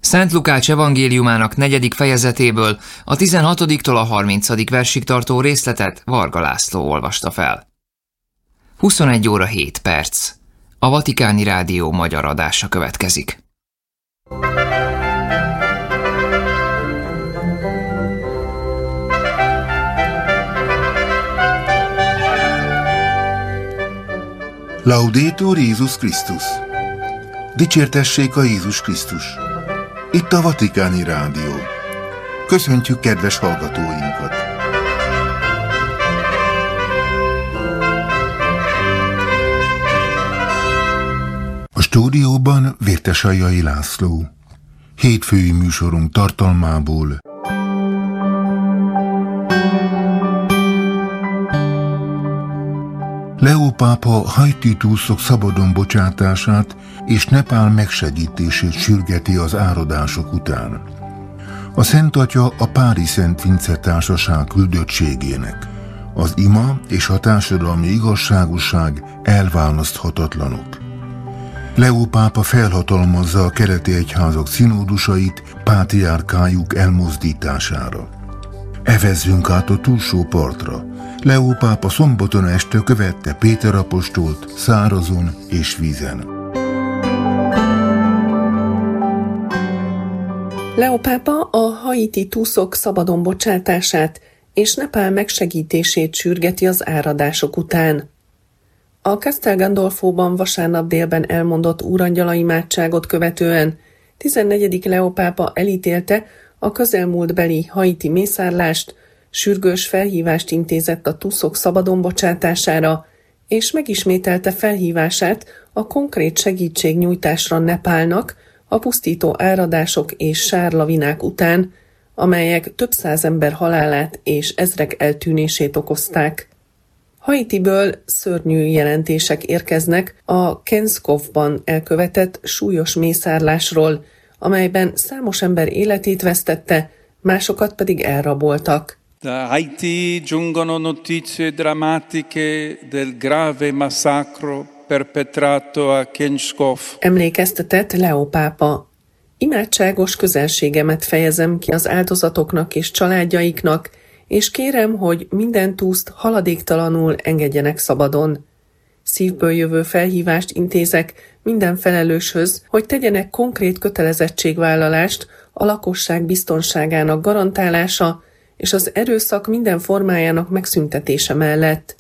Szent Lukács evangéliumának 4. fejezetéből a 16-tól a 30. versig tartó részletet Varga László olvasta fel. 21 óra 7 perc. A Vatikáni Rádió magyar adása következik. Laudetur Jézus Krisztus! Dicsértessék a Jézus Krisztus! Itt a Vatikáni Rádió. Köszöntjük kedves hallgatóinkat! A stúdióban Vértesajjai László. Hétfői műsorunk tartalmából. Leó pápa haiti túszok szabadon bocsátását és Nepál megsegítését sürgeti az áradások után. A Szent Atya a Pári Szent Vince Társaság küldöttségének. Az ima és a társadalmi igazságosság elválaszthatatlanok. Leó pápa felhatalmazza a keleti egyházak szinódusait pátriárkájuk elmozdítására. Evezzünk át a túlsó partra. Leó pápa szombaton este követte Péter apostolt szárazon és vízen. Leó pápa a haiti túszok szabadon bocsátását és Nepál megsegítését sürgeti az áradások után. A Castel Gandolfóban vasárnap délben elmondott úrangyalaimádságot követően 14. Leó pápa elítélte a közelmúltbeli haiti mészárlást, sürgős felhívást intézett a túszok szabadon bocsátására, és megismételte felhívását a konkrét segítségnyújtásra Nepálnak a pusztító áradások és sárlavinák után, amelyek több száz ember halálát és ezrek eltűnését okozták. Haitiből szörnyű jelentések érkeznek a Kenskov-ban elkövetett súlyos mészárlásról, amelyben számos ember életét vesztette, másokat pedig elraboltak. Da Haiti giungono notizie drammatiche del grave massacro perpetrato a Kenskov. Emlékeztetett Leó pápa. Imádságos közelségemet fejezem ki az áldozatoknak és családjaiknak, és kérem, hogy minden túszt haladéktalanul engedjenek szabadon. Szívből jövő felhívást intézek minden felelőshöz, hogy tegyenek konkrét kötelezettségvállalást a lakosság biztonságának garantálása és az erőszak minden formájának megszüntetése mellett.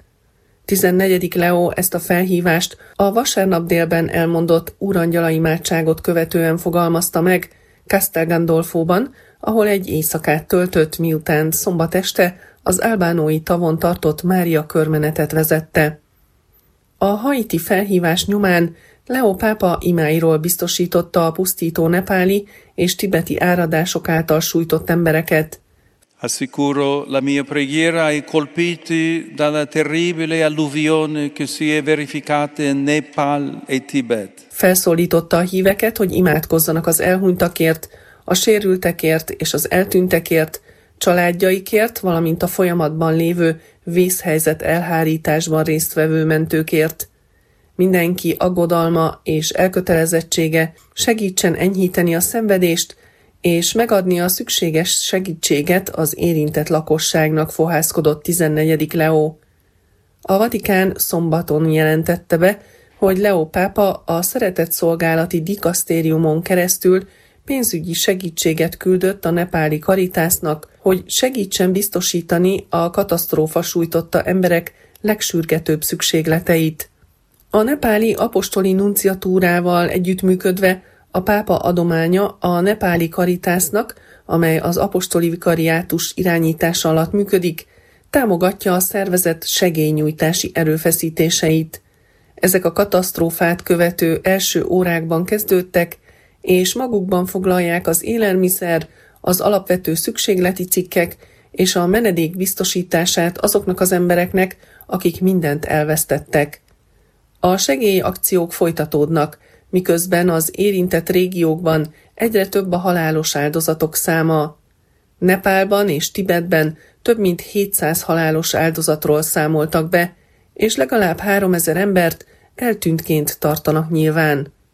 14. Leó ezt a felhívást a vasárnap délben elmondott úrangyalaimádságot követően fogalmazta meg Castel Gandolfóban, ahol egy éjszakát töltött, miután szombat este az albánói tavon tartott Mária körmenetet vezette. A haiti felhívás nyomán Leó pápa imáiról biztosította a pusztító nepáli és tibeti áradások által sújtott embereket. Assicuro la mia preghiera ai colpiti dalla terribile alluvione che si è verificata in Nepal e Tibet. Felszólította a híveket, hogy imádkozzanak az elhunytakért, a sérültekért és az eltűntekért, családjaikért, valamint a folyamatban lévő vészhelyzet elhárításban résztvevő mentőkért. Mindenki aggodalma és elkötelezettsége segítsen enyhíteni a szenvedést, és megadni a szükséges segítséget az érintett lakosságnak, fohászkodott 14. Leó. A Vatikán szombaton jelentette be, hogy Leó pápa a szeretetszolgálati dikasztériumon keresztül pénzügyi segítséget küldött a nepáli Caritasnak, hogy segítsen biztosítani a katasztrófa sújtotta emberek legsürgetőbb szükségleteit. A nepáli apostoli nunciatúrával együttműködve a pápa adománya a nepáli Caritasnak, amely az apostoli vikariátus irányítása alatt működik, támogatja a szervezet segélynyújtási erőfeszítéseit. Ezek a katasztrófát követő első órákban kezdődtek, és magukban foglalják az élelmiszer, az alapvető szükségleti cikkek és a menedék biztosítását azoknak az embereknek, akik mindent elvesztettek. A segélyakciók folytatódnak, miközben az érintett régiókban egyre több a halálos áldozatok száma. Nepálban és Tibetben több mint 700 halálos áldozatról számoltak be, és legalább 3000 embert eltűntként tartanak nyilván.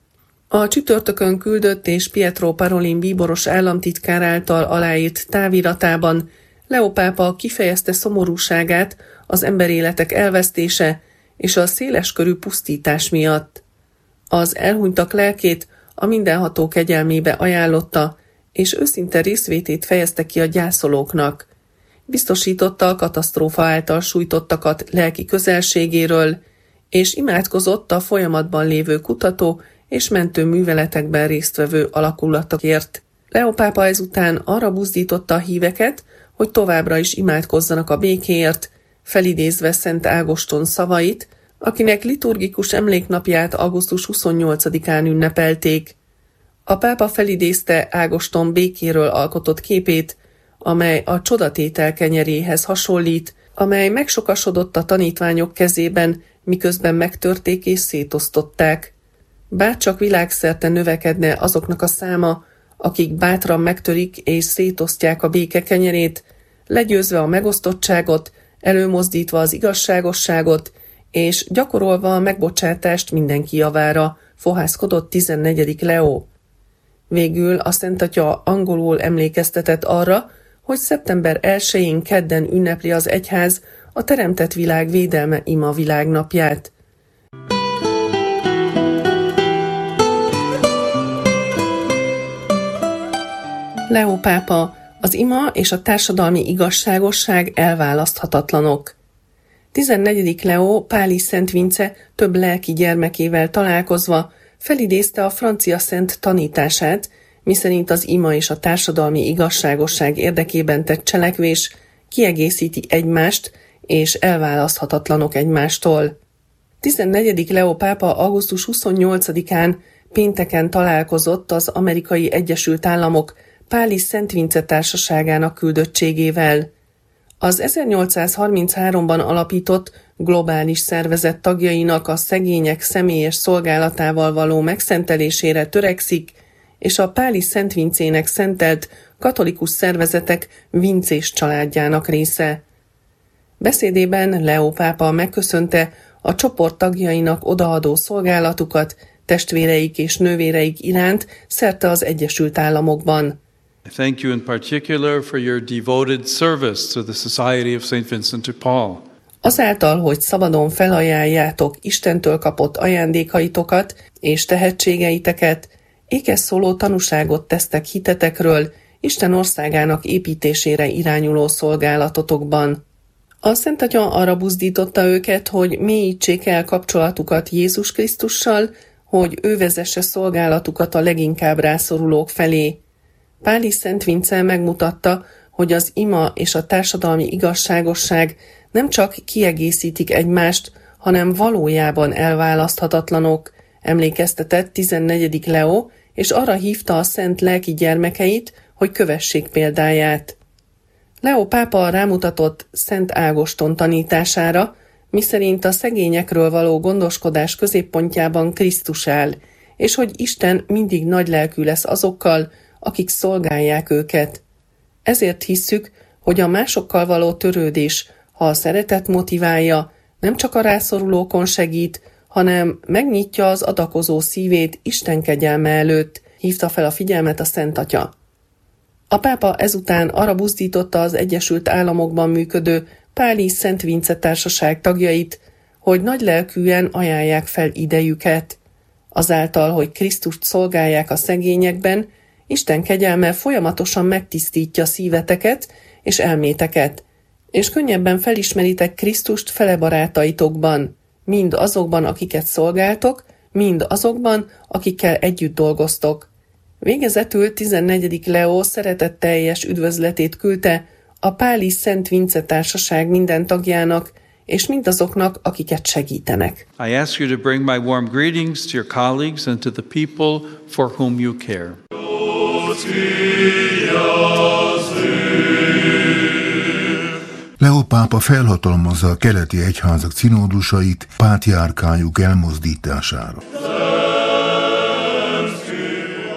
A csütörtökön küldött és Pietro Parolin bíboros államtitkár által aláírt táviratában Leó pápa kifejezte szomorúságát az emberéletek elvesztése és a széleskörű pusztítás miatt. Az elhunytak lelkét a mindenható kegyelmébe ajánlotta, és őszinte részvétét fejezte ki a gyászolóknak. Biztosította a katasztrófa által sújtottakat lelki közelségéről, és imádkozott a folyamatban lévő kutató és mentő műveletekben résztvevő alakulatokért. Leó pápa ezután arra buzdította a híveket, hogy továbbra is imádkozzanak a békéért, felidézve Szent Ágoston szavait, akinek liturgikus emléknapját augusztus 28-án ünnepelték. A pápa felidézte Ágoston békéről alkotott képét, amely a csodatétel kenyeréhez hasonlít, amely megsokasodott a tanítványok kezében, miközben megtörték és szétosztották. Bárcsak világszerte növekedne azoknak a száma, akik bátran megtörik és szétosztják a béke kenyerét, legyőzve a megosztottságot, előmozdítva az igazságosságot, és gyakorolva a megbocsátást mindenki javára, fohászkodott 14. Leó. Végül a Szent Atya angolul emlékeztetett arra, hogy szeptember 1-én kedden ünnepli az egyház a teremtett világ védelme ima világnapját. Leó pápa, az ima és a társadalmi igazságosság elválaszthatatlanok. 14. Leó Páli Szent Vince több lelki gyermekével találkozva felidézte a francia szent tanítását, miszerint az ima és a társadalmi igazságosság érdekében tett cselekvés kiegészíti egymást és elválaszthatatlanok egymástól. 14. Leó pápa augusztus 28-án pénteken találkozott az Amerikai Egyesült Államok Páli Szent Vince társaságának küldöttségével. Az 1833-ban alapított globális szervezet tagjainak a szegények személyes szolgálatával való megszentelésére törekszik, és a Páli Szent Vincének szentelt katolikus szervezetek vincés családjának része. Beszédében Leó pápa megköszönte a csoport tagjainak odaadó szolgálatukat testvéreik és nővéreik iránt szerte az Egyesült Államokban. I thank you in particular for your devoted service to the Society of St. Vincent de Paul. Azáltal, hogy szabadon felajánljátok Istentől kapott ajándékaitokat és tehetségeiteket, ékes szóló tanúságot tesztek hitetekről, Isten országának építésére irányuló szolgálatotokban. A Szent Atya arra buzdította őket, hogy mélyítsék el kapcsolatukat Jézus Krisztussal, hogy ő vezesse szolgálatukat a leginkább rászorulók felé. Páli Szent Vince megmutatta, hogy az ima és a társadalmi igazságosság nem csak kiegészítik egymást, hanem valójában elválaszthatatlanok, emlékeztetett 14. Leó, és arra hívta a szent lelki gyermekeit, hogy kövessék példáját. Leó pápa rámutatott Szent Ágoston tanítására, miszerint a szegényekről való gondoskodás középpontjában Krisztus áll, és hogy Isten mindig nagylelkű lesz azokkal, akik szolgálják őket. Ezért hisszük, hogy a másokkal való törődés, ha a szeretet motiválja, nem csak a rászorulókon segít, hanem megnyitja az adakozó szívét Isten kegyelme előtt, hívta fel a figyelmet a Szent Atya. A pápa ezután arra buzdította az Egyesült Államokban működő Páli Szent Vince társaság tagjait, hogy nagylelkűen ajánlják fel idejüket. Azáltal, hogy Krisztust szolgálják a szegényekben, Isten kegyelme folyamatosan megtisztítja szíveteket és elméteket, és könnyebben felismeritek Krisztust fele barátaitokban, mind azokban, akiket szolgáltok, mind azokban, akikkel együtt dolgoztok. Végezetül 14. Leó szeretetteljes üdvözletét küldte a Páli Szent Vince társaság minden tagjának, és mindazoknak, akiket segítenek. I ask you to bring my warm greetings to your colleagues and to the people for whom you care. Leó pápa felhatalmazza a keleti egyházak cinódusait pátriárkájuk elmozdítására.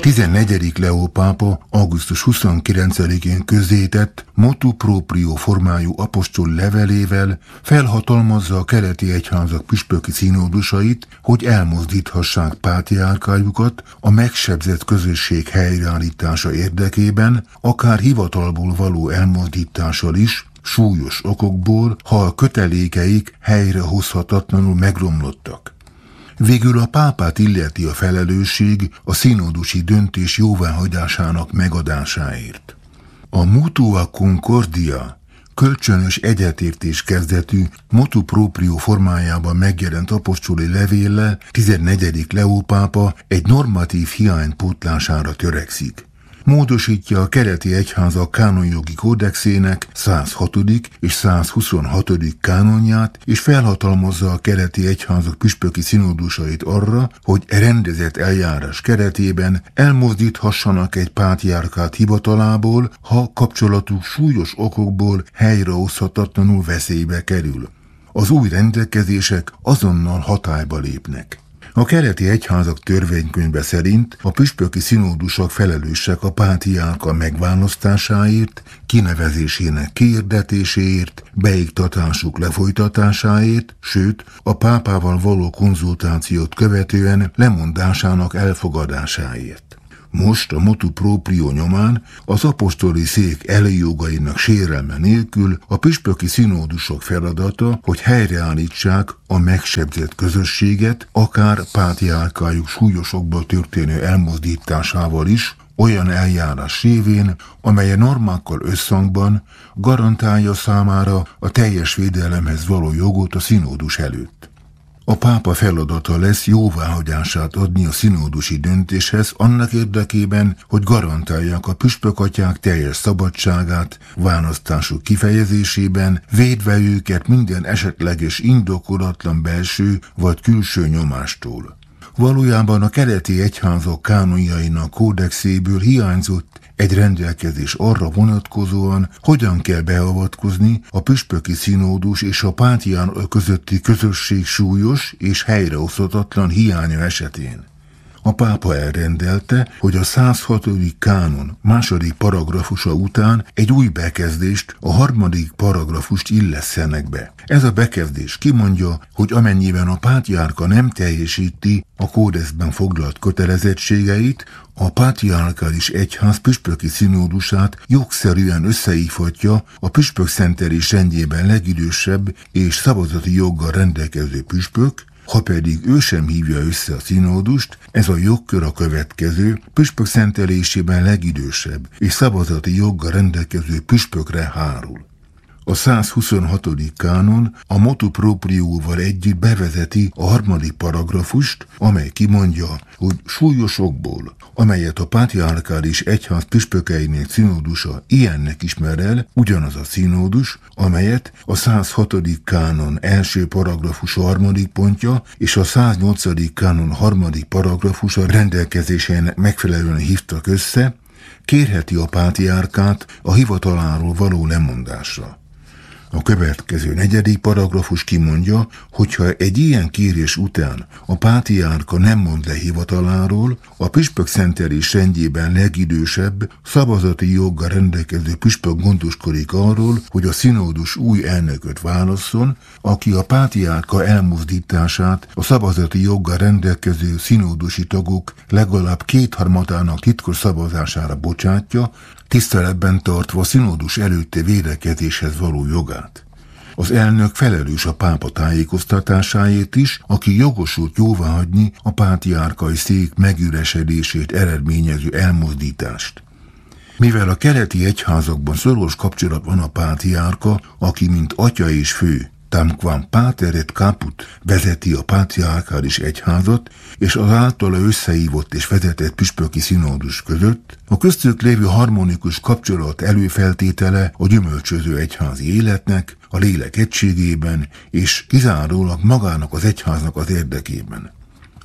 14. Leó pápa augusztus 29-én közzétett motu proprio formájú apostoli levelével felhatalmazza a keleti egyházak püspöki színódusait, hogy elmozdíthassák pátriárkájukat a megsebzett közösség helyreállítása érdekében, akár hivatalból való elmozdítással is, súlyos okokból, ha a kötelékeik helyrehozhatatlanul megromlottak. Végül a pápát illeti a felelősség a színódusi döntés jóváhagyásának megadásáért. A Mutua Concordia kölcsönös egyetértés kezdetű motu proprio formájában megjelent apostoli levéllel 14. Leó pápa egy normatív hiány pótlására törekszik. Módosítja a keleti egyházak kánonjogi kódexének 106. és 126. kánonját, és felhatalmazza a keleti egyházak püspöki színódusait arra, hogy rendezett eljárás keretében elmozdíthassanak egy pátriárkát hivatalából, ha kapcsolatuk súlyos okokból helyrehozhatatlanul veszélybe kerül. Az új rendelkezések azonnal hatályba lépnek. A keleti egyházak törvénykönyve szerint a püspöki színódusok felelősek a pátriárka megválasztásáért, kinevezésének kiirdetéséért, beiktatásuk lefolytatásáért, sőt, a pápával való konzultációt követően lemondásának elfogadásáért. Most a motu proprio nyomán az apostoli szék előjogainak sérelme nélkül a püspöki színódusok feladata, hogy helyreállítsák a megsebzett közösséget, akár pátriárkájuk súlyosokból történő elmozdításával is, olyan eljárás révén, amely a normákkal összhangban garantálja számára a teljes védelemhez való jogot a színódus előtt. A pápa feladata lesz jóváhagyását adni a színódusi döntéshez annak érdekében, hogy garantálják a püspökatyák teljes szabadságát választásuk kifejezésében, védve őket minden esetleges indokolatlan belső vagy külső nyomástól. Valójában a keleti egyházak kánonjainak kódexéből hiányzott egy rendelkezés arra vonatkozóan, hogyan kell beavatkozni a püspöki színódus és a pátriárka közötti közösség súlyos és helyrehozhatatlan hiánya esetén. A pápa elrendelte, hogy a 106. kánon második paragrafusa után egy új bekezdést, a harmadik paragrafust illesszenek be. Ez a bekezdés kimondja, hogy amennyiben a pátriárka nem teljesíti a kódexben foglalt kötelezettségeit, a pátriárkális egyház püspöki színódusát jogszerűen összehívhatja a püspök szentelés rendjében legidősebb és szavazati joggal rendelkező püspök. Ha pedig ő sem hívja össze a színódust, ez a jogkör a következő, püspök szentelésében legidősebb és szavazati joggal rendelkező püspökre hárul. A 126. kánon a motu proprióval együtt bevezeti a harmadik paragrafust, amely kimondja, hogy súlyos okból, amelyet a pátriárkális egyház püspökeinek színódusa ilyennek ismer el, ugyanaz a színódus, amelyet a 106. kánon első paragrafusa harmadik pontja és a 108. kánon harmadik paragrafusa rendelkezésének megfelelően hívtak össze, kérheti a pátriárkát a hivataláról való lemondásra. A következő 4. paragrafus kimondja, hogyha egy ilyen kérés után a pátriárka nem mond le hivataláról, a püspök szentelés rendjében legidősebb, szavazati joggal rendelkező püspök gondoskodik arról, hogy a színódus új elnököt válasszon, aki a pátriárka elmozdítását a szavazati joggal rendelkező színódusi tagok legalább 2/3 titkos szavazására bocsátja, tiszteletben tartva a színódus előtti védekezéshez való jogát. Az elnök felelős a pápa tájékoztatásáért is, aki jogosult jóváhagyni a pátriárkai szék megüresedését eredményező elmozdítást. Mivel a keleti egyházakban szoros kapcsolat van a pátriárka, aki mint atya és fő, tamquam pater et caput vezeti a pátriárkális egyházat, és az általa összehívott és vezetett püspöki színódus között, a köztük lévő harmonikus kapcsolat előfeltétele a gyümölcsöző egyházi életnek, a lélek egységében és kizárólag magának az egyháznak az érdekében.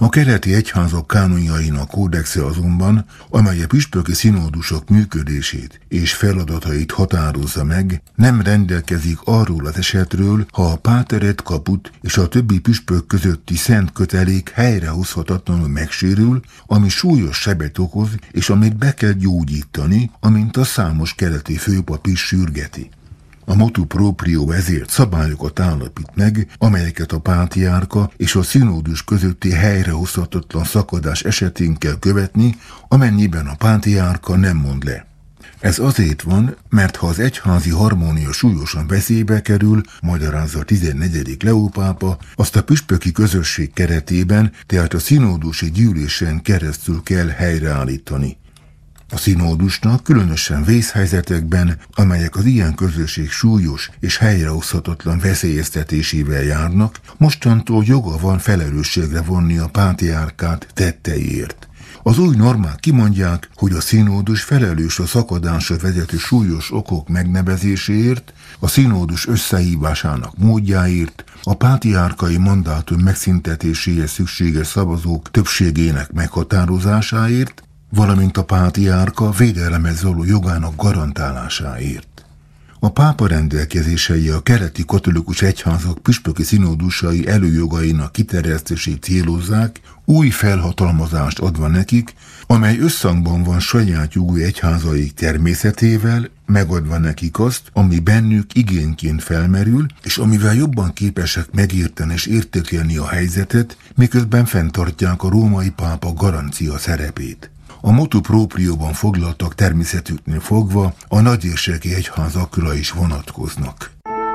A keleti egyházak kánonjainak kódexe azonban, amely a püspöki szinódusok működését és feladatait határozza meg, nem rendelkezik arról az esetről, ha a páteret kaput és a többi püspök közötti szent kötelék helyrehozhatatlanul megsérül, ami súlyos sebet okoz, és amit be kell gyógyítani, amint a számos keleti főpap is sürgeti. A motu proprio ezért szabályokat állapít meg, amelyeket a pátriárka és a színódus közötti helyrehozhatatlan szakadás esetén kell követni, amennyiben a pátriárka nem mond le. Ez azért van, mert ha az egyházi harmónia súlyosan veszélybe kerül, magyarázza a 14. Leó pápa, azt a püspöki közösség keretében, tehát a színódusi gyűlésen keresztül kell helyreállítani. A színódusnak különösen vészhelyzetekben, amelyek az ilyen közösség súlyos és helyrehozhatatlan veszélyeztetésével járnak, mostantól joga van felelősségre vonni a pátriárkát tetteiért. Az új normák kimondják, hogy a színódus felelős a szakadásra vezető súlyos okok megnevezéséért, a színódus összehívásának módjáért, a pátriárkai mandátum megszüntetéséhez szükséges szavazók többségének meghatározásáért, valamint a pátriárka védelemhez való jogának garantálásáért. A pápa rendelkezései a keleti katolikus egyházak püspöki színódusai előjogainak kiterjesztését célozzák, új felhatalmazást adva nekik, amely összhangban van saját jogú egyházaik természetével, megadva nekik azt, ami bennük igényként felmerül, és amivel jobban képesek megérteni és értékelni a helyzetet, miközben fenntartják a római pápa garancia szerepét. A motu proprióban foglaltak természetüknél fogva a nagyérségi egyházakra is vonatkoznak.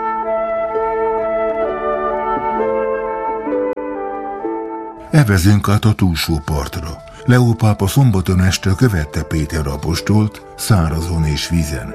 Evezünk át a túlsó partra. Leó pápa szombaton este követte Péter apostolt szárazon és vízen.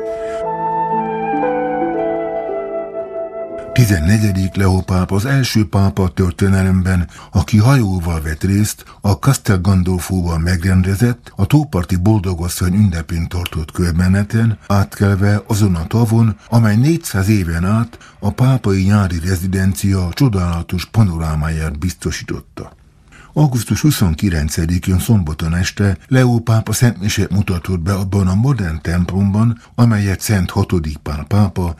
14. Leó pápa az első pápa történelemben, aki hajóval vett részt a Castel Gandolfóban megrendezett, a tóparti boldogasszony ünnepén tartott körbeneten, átkelve azon a tavon, amely 400 éven át a pápai nyári rezidencia csodálatos panorámáját biztosította. Augusztus 29-én szombaton este Leó pápa szentmisét mutatott be abban a modern templomban, amelyet Szent 6. Pál pápa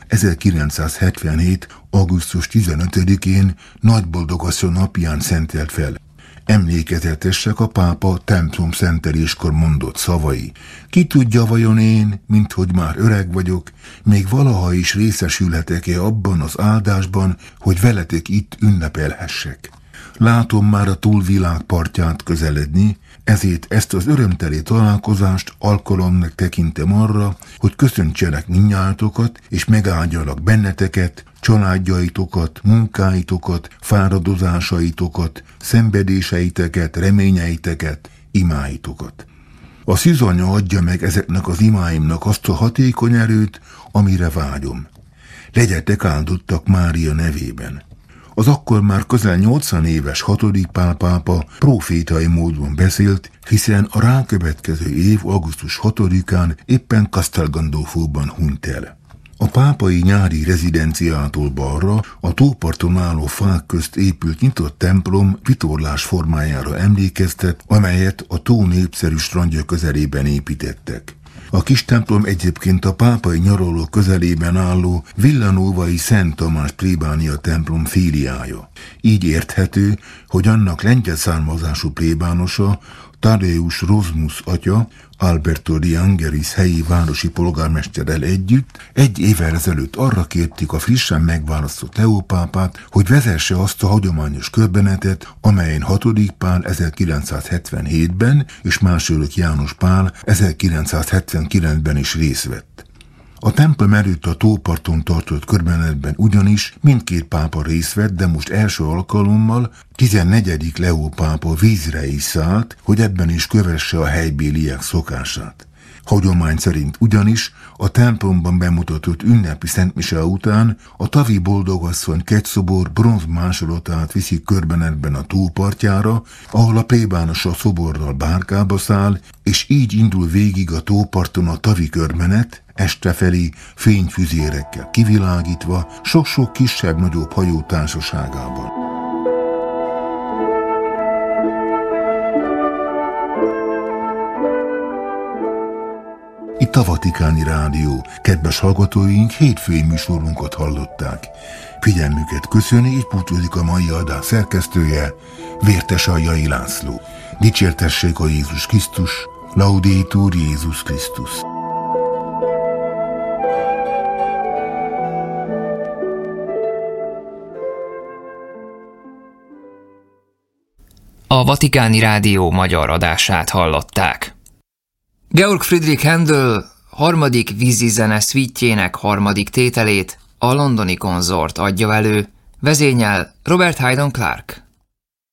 1977. augusztus 15-én Nagyboldogasszony napján szentelt fel. Emlékezetesek a pápa templom szenteléskor mondott szavai. Ki tudja vajon én, minthogy már öreg vagyok, még valaha is részesülhetek-e abban az áldásban, hogy veletek itt ünnepelhessek. Látom már a túlvilág partját közeledni, ezért ezt az örömteli találkozást alkalomnak tekintem arra, hogy köszöntsenek mindnyájatokat, és megáldjalak benneteket, családjaitokat, munkáitokat, fáradozásaitokat, szenvedéseiteket, reményeiteket, imáitokat. A szűzanya adja meg ezeknek az imáimnak azt a hatékony erőt, amire vágyom. Legyetek áldottak Mária nevében. Az akkor már közel 80 éves 6. Pál pápa profétai módon beszélt, hiszen a rákövetkező év augusztus 6-án éppen Castel Gandolfóban hunyt el. A pápai nyári rezidenciától balra a tóparton álló fák közt épült nyitott templom vitorlás formájára emlékeztet, amelyet a tó népszerű strandja közelében építettek. A kis templom egyébként a pápai nyaraló közelében álló Villanovai Szent Tamás plébánia templom filiája. Így érthető, hogy annak lengyel származású plébánosa, Tadeusz Rozmus atya, Alberto de Angelis helyi városi polgármesterrel együtt egy évvel ezelőtt arra kérték a frissen megválasztott Leó pápát, hogy vezesse azt a hagyományos körbenetet, amelyen 6. Pál 1977-ben és II. János Pál 1979-ben is részt vett. A templom előtt a tóparton tartott körbenetben ugyanis mindkét pápa részt vett, de most első alkalommal 14. Leó pápa vízre is szállt, hogy ebben is kövesse a helybéliek szokását. Hagyomány szerint ugyanis a templomban bemutatott ünnepi szentmise után a tavi boldogasszony kegyszobor bronz másolatát viszik körbenetben a tópartjára, ahol a plébános a szoborral bárkába száll, és így indul végig a tóparton a tavi körbenet, este felé fényfüzérekkel kivilágítva, sok-sok kisebb-nagyobb hajó társaságában. Itt a Vatikáni Rádió. Kedves hallgatóink, hétfői műsorunkat hallották. Figyelmüket köszöni, így búcsúzik a mai adás szerkesztője, Vértes Aljai László. Dicsértessék a Jézus Krisztus, Laudetur Jézus Krisztus. A Vatikáni Rádió magyar adását hallották. Georg Friedrich Händel harmadik vízizene szvítjének harmadik tételét a londoni konzort adja elő, vezényel Robert Hayden Clark.